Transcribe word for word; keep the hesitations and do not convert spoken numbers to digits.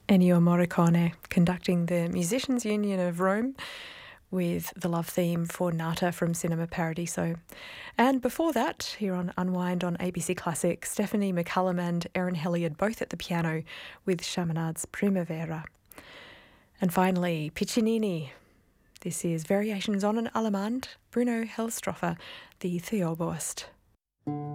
Ennio Morricone conducting the Musicians Union of Rome with the love theme for Nata from Cinema Paradiso. And before that, here on Unwind on A B C Classic, Stephanie McCullum and Erin Helliard both at the piano with Chaminade's Primavera. And finally, Piccinini. This is Variations on an Allemande, Bruno Hellstroffer, the theoboist.